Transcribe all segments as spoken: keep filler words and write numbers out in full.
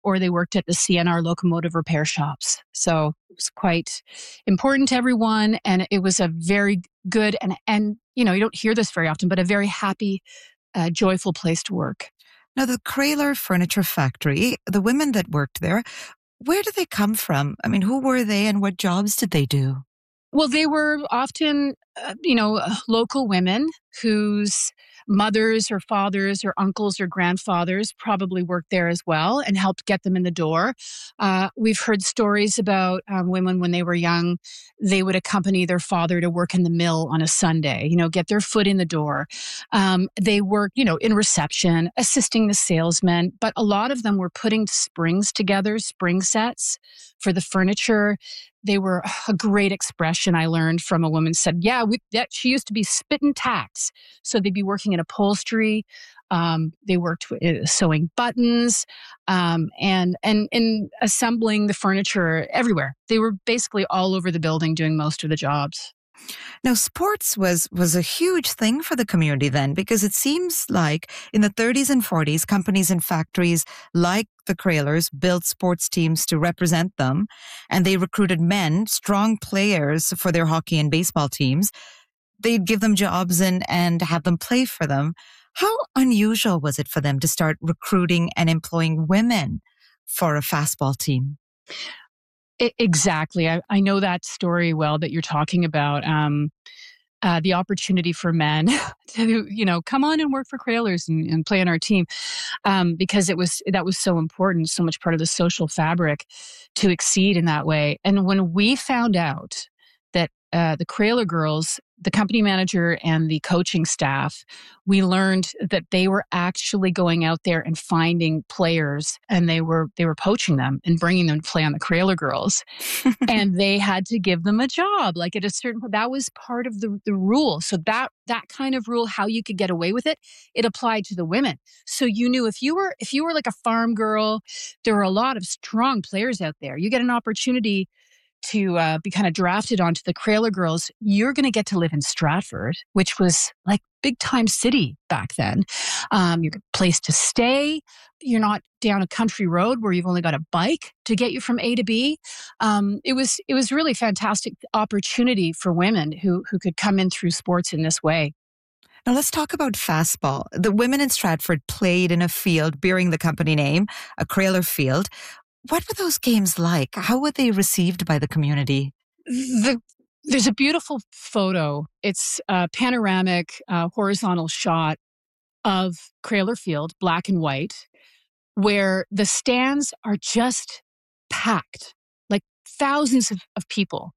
or they worked at the C N R locomotive repair shops. So it was quite important to everyone. And it was a very good and, and you know, you don't hear this very often, but a very happy, uh, joyful place to work. Now, the Crayler Furniture Factory, the women that worked there, where did they come from? I mean, who were they and what jobs did they do? Well, they were often, uh, you know, local women whose mothers or fathers or uncles or grandfathers probably worked there as well and helped get them in the door. Uh, we've heard stories about um, women when they were young, they would accompany their father to work in the mill on a Sunday, you know, get their foot in the door. Um, they worked, you know, in reception, assisting the salesmen, but a lot of them were putting springs together, spring sets for the furniture. They were a great expression I learned from a woman said, yeah, we, that, she used to be spitting tacks. So they'd be working in upholstery. Um, they worked uh, sewing buttons um, and, and, and assembling the furniture everywhere. They were basically all over the building doing most of the jobs. Now, sports was, was a huge thing for the community then, because it seems like in the thirties and forties, companies and factories like the Craylers built sports teams to represent them, and they recruited men, strong players for their hockey and baseball teams. They'd give them jobs and, and have them play for them. How unusual was it for them to start recruiting and employing women for a fastball team? Exactly. I, I know that story well that you're talking about. Um, uh, the opportunity for men to, you know, come on and work for Craylers and, and play on our team, um, because it was that was so important, so much part of the social fabric to exceed in that way. And when we found out that uh, the Crayler girls, the company manager and the coaching staff, we learned that they were actually going out there and finding players, and they were they were poaching them and bringing them to play on the Crayler girls, and they had to give them a job. Like at a certain point, that was part of the the rule. So that that kind of rule, how you could get away with it, it applied to the women. So you knew if you were if you were like a farm girl, there were a lot of strong players out there. You get an opportunity to uh, be kind of drafted onto the Crayler girls, you're going to get to live in Stratford, which was like big time city back then. Um, you're a place to stay. You're not down a country road where you've only got a bike to get you from A to B. Um, it was it was really fantastic opportunity for women who who could come in through sports in this way. Now let's talk about fastball. The women in Stratford played in a field bearing the company name, a Crayler field. What were those games like? How were they received by the community? The, there's a beautiful photo. It's a panoramic, uh, horizontal shot of Crayler Field, black and white, where the stands are just packed, like thousands of, of people.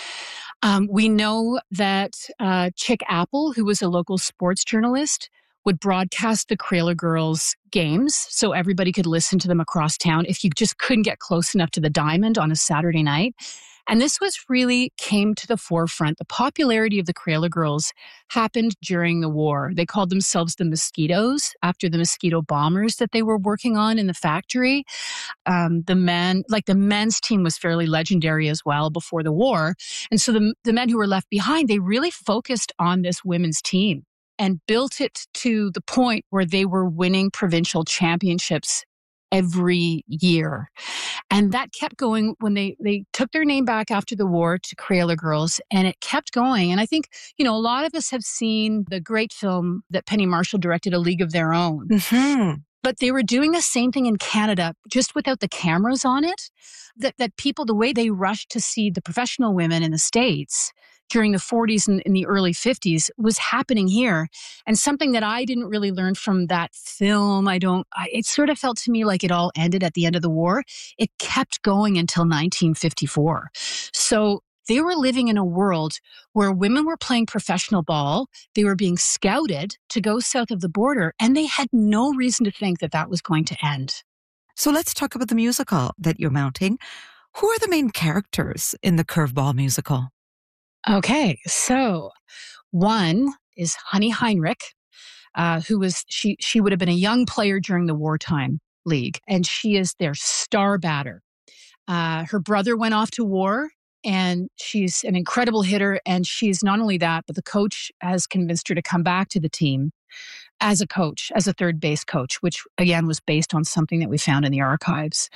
Um, we know that uh, Chick Apple, who was a local sports journalist, would broadcast the Crayler girls games so everybody could listen to them across town if you just couldn't get close enough to the diamond on a Saturday night. And this was really came to the forefront. The popularity of the Crayler girls happened during the war. They called themselves the Mosquitoes after the mosquito bombers that they were working on in the factory. Um, the men, like the men's team was fairly legendary as well before the war. And so the, the men who were left behind, they really focused on this women's team and built it to the point where they were winning provincial championships every year. And that kept going when they, they took their name back after the war to Crayler Girls, and it kept going. And I think, you know, a lot of us have seen the great film that Penny Marshall directed, A League of Their Own. Mm-hmm. But they were doing the same thing in Canada, just without the cameras on it. That that people, the way they rushed to see the professional women in the States during the forties and in the early fifties was happening here. And something that I didn't really learn from that film, I don't, I, it sort of felt to me like it all ended at the end of the war. It kept going until nineteen fifty-four. So they were living in a world where women were playing professional ball. They were being scouted to go south of the border, and they had no reason to think that that was going to end. So let's talk about the musical that you're mounting. Who are the main characters in the Curveball musical? Okay, so one is Honey Heinrich, uh, who was, she, she would have been a young player during the wartime league, and she is their star batter. Uh, her brother went off to war, and she's an incredible hitter. And she's not only that, but the coach has convinced her to come back to the team as a coach, as a third base coach, which again was based on something that we found in the archives.